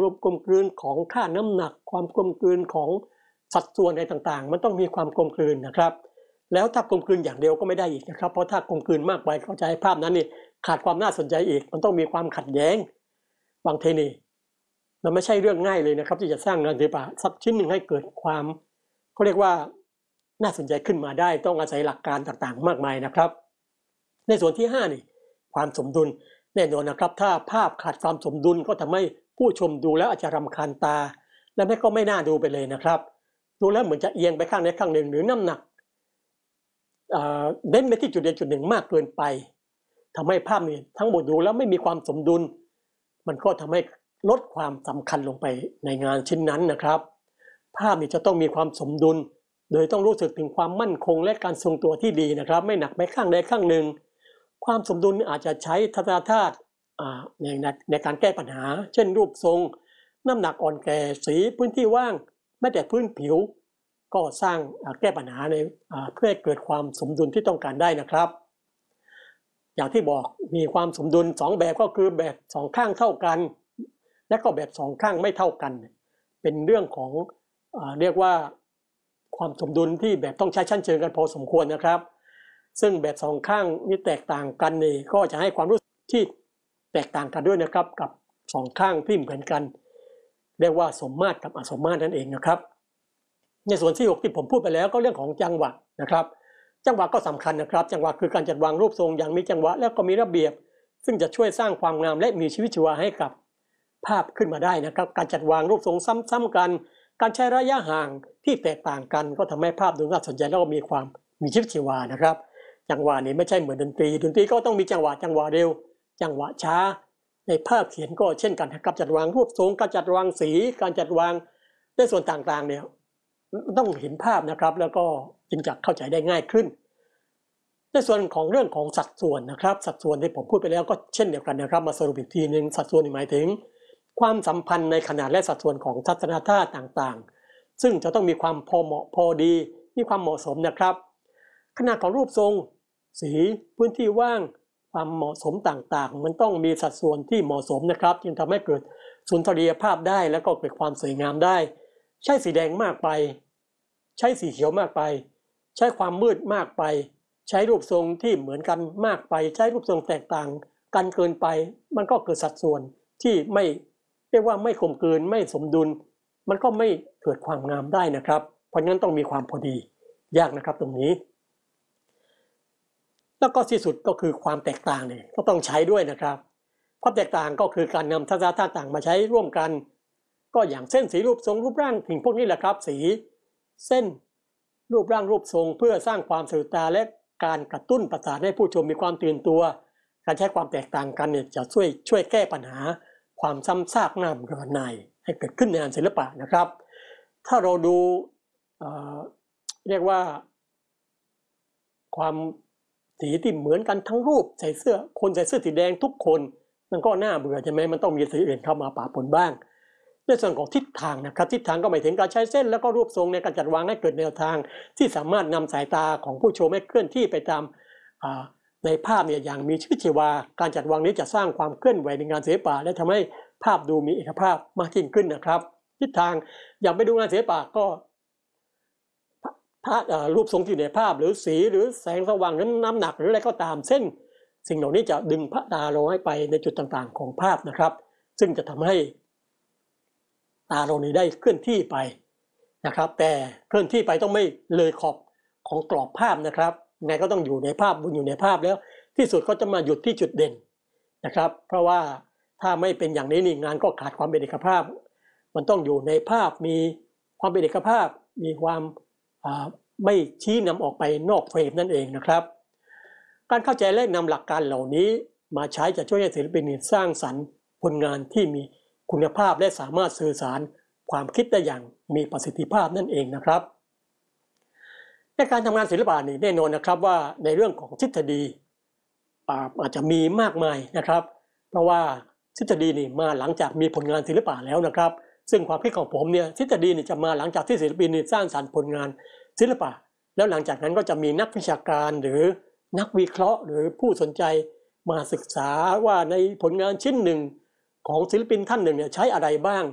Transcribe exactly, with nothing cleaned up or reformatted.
รวมกลมกลืนของค่าน้ำหนักความกลมกลืนของสัดส่วนอะไรต่างๆมันต้องมีความกลมกลืนนะครับแล้วถ้ากลมกลืนอย่างเดียวก็ไม่ได้อีกนะครับเพราะถ้ากลมกลืนมากไปเข้าใจภาพนั้นนี่ขาดความน่าสนใจอีกมันต้องมีความขัดแย้งบางทีนี่มันไม่ใช่เรื่องง่ายเลยนะครับที่จะสร้างงานศิลปะสักชิ้นหนึ่งให้เกิดความเขาเรียกว่าน่าสนใจขึ้นมาได้ต้องอาศัยหลักการต่างๆมากมายนะครับในส่วนที่ห้านี่ความสมดุลแน่นอนนะครับถ้าภาพขาดความสมดุลก็ทำให้ผู้ชมดูแล้วอาจจะรำคาญตาและไม่ก็ไม่น่าดูไปเลยนะครับดูแล้วเหมือนจะเอียงไปข้างใดข้างหนึ่งหรือน้ำหนักเน้นไปที่จุดใดจุดหนึ่งมากเกินไปทำให้ภาพนี้ทั้งหมดดูแล้วไม่มีความสมดุลมันก็ทำให้ลดความสำคัญลงไปในงานชิ้นนั้นนะครับภาพนี้จะต้องมีความสมดุลโดยต้องรู้สึกถึงความมั่นคงและการทรงตัวที่ดีนะครับไม่หนักไปข้างใดข้างหนึ่งความสมดุลอาจจะใช้ทัศนธาตุในในการแก้ปัญหาเช่นรูปทรงน้ำหนักอ่อนแก่สีพื้นที่ว่างแม้แต่พื้นผิวก็สร้างแก้ปัญหาในเพื่อให้เกิดความสมดุลที่ต้องการได้นะครับอย่างที่บอกมีความสมดุลสองแบบก็คือแบบสองข้างเท่ากันและก็แบบสองข้างไม่เท่ากันเป็นเรื่องของเอ่อเรียกว่าความสมดุลที่แบบต้องใช้ชั้นเชิงกันพอสมควรนะครับซึ่งแบบสองข้างนี้แตกต่างกันนี่ก็จะให้ความรู้สึกที่แตกต่างกันด้วยนะครับกับสองข้างที่เหมือนกันเรียกว่าสมมาตรกับอสมมาตรนั่นเองนะครับในส่วนที่หกที่ผมพูดไปแล้วก็เรื่องของจังหวะนะครับจังหวะก็สำคัญนะครับจังหวะคือการจัดวางรูปทรงอย่างมีจังหวะแล้วก็มีระเบียบซึ่งจะช่วยสร้างความงามและมีชีวิตชีวาให้กับภาพขึ้นมาได้นะครับการจัดวางรูปทรงซ้ำๆกันการใช้ระยะห่างที่แตกต่างกันก็ทำให้ภาพดูน่าสนใจแล้วก็มีความมีชีวิตชีวานะครับจังหวะนี้ไม่ใช่เหมือนดนตรีดนตรีก็ต้องมีจังหวะจังหวะเร็วจังหวะช้าในภาพเขียนก็เช่นกันนะครับจัดวางรูปทรงการจัดวางสีการจัดวางในส่วนต่างๆเนี่ยต้องเห็นภาพนะครับแล้วก็จึงจะเข้าใจได้ง่ายขึ้นในส่วนของเรื่องของสัดส่วนนะครับสัดส่วนที่ผมพูดไปแล้วก็เช่นเดียวกันนะครับมาสรุปอีกทีนึงสัดส่วนหมายถึงความสัมพันธ์ในขนาดและสัดส่วนของทัศนธาตุต่างๆซึ่งจะต้องมีความพอเหมาะพอดีมีความเหมาะสมนะครับขนาดของรูปทรงสีพื้นที่ว่างความเหมาะสมต่างๆมันต้องมีสัดส่วนที่เหมาะสมนะครับจึงทำให้เกิดสุนทรียภาพได้แล้วก็เกิดความสวยงามได้ใช้สีแดงมากไปใช้สีเขียวมากไปใช้ความมืดมากไปใช้รูปทรงที่เหมือนกันมากไปใช้รูปทรงแตกต่างกันเกินไปมันก็เกิดสัดส่วนที่ไม่เรียกว่าไม่กลมกลืนไม่สมดุลมันก็ไม่เกิดความงามได้นะครับเพราะงั้นต้องมีความพอดียากนะครับตรงนี้แล้วก็ที่สุดก็คือความแตกต่างเนี่ยก็ต้องใช้ด้วยนะครับความแตกต่างก็คือการนำทัศนธาตุต่างมาใช้ร่วมกันก็อย่างเส้นสีรูปทรงรูปร่างสิ่งพวกนี้แหละครับสีเส้นรูปร่างรูปทรงเพื่อสร้างความสะดุดตาและการกระตุ้นประสาทให้ผู้ชมมีความตื่นตัวการใช้ความแตกต่างกันเนี่ยจะช่วยช่วยแก้ปัญหาความซ้ำซากหน้าเบื่อหน่ายให้เกิดขึ้นในงานศิลปะนะครับถ้าเราดูเอ่อเรียกว่าความสีที่เหมือนกันทั้งรูปใส่เสื้อคนใส่เสื้อสีแดงทุกคนมันก็น่าเบื่อใช่ไหมมันต้องมีสีอื่นเข้ามาปะปนบ้างในส่วนของทิศทางนะครับทิศทางก็หมายถึงการใช้เส้นแล้วก็รูปทรงในการจัดวางให้เกิดแนวทางที่สามารถนำสายตาของผู้ชมให้เคลื่อนที่ไปตามในภาพเนี่ยอย่างมีชีวิตชีวาการจัดวางนี้จะสร้างความเคลื่อนไหวในงานศิลปะและทำให้ภาพดูมีเอกภาพมากยิ่งขึ้นนะครับทิศทางอย่างไปดูงานศิลปะก็ภาพรูปทรงที่อยู่ในภาพหรือสีหรือแสงสว่างหรือน้ำหนักหรืออะไรก็ตามเส้นสิ่งเหล่านี้จะดึงพระตาเราให้ไปในจุดต่างๆของภาพนะครับซึ่งจะทำให้ตาเรานี้ได้เคลื่อนที่ไปนะครับแต่เคลื่อนที่ไปต้องไม่เลยขอบของกรอบภาพนะครับไงก็ต้องอยู่ในภาพบนอยู่ในภาพแล้วที่สุดก็จะมาหยุดที่จุดเด่นนะครับเพราะว่าถ้าไม่เป็นอย่างนี้นี่งานก็ขาดความเป็นเอกภาพมันต้องอยู่ในภาพมีความเป็นเอกภาพมีความไม่ชี้นำออกไปนอกเฟรมนั่นเองนะครับการเข้าใจและนำหลักการเหล่านี้มาใช้จะช่วยให้ศิลปินสร้างสรรค์ผลงานที่มีคุณภาพและสามารถสื่อสารความคิดได้อย่างมีประสิทธิภาพนั่นเองนะครับในการทำงานศิลปะนี่แน่นอนนะครับว่าในเรื่องของทฤษฎีอาจจะมีมากมายนะครับเพราะว่าทฤษฎีนี่มาหลังจากมีผลงานศิลปะแล้วนะครับซึ่งความคิดของผมเนี่ยทฤษฎีนี่จะมาหลังจากที่ศิลปินสร้างสรรค์ผลงานศิลปะแล้วหลังจากนั้นก็จะมีนักวิชาการหรือนักวิเคราะห์หรือผู้สนใจมาศึกษาว่าในผลงานชิ้นหนึ่งของศิลปินท่านหนึ่งเนี่ยใช้อะไรบ้าง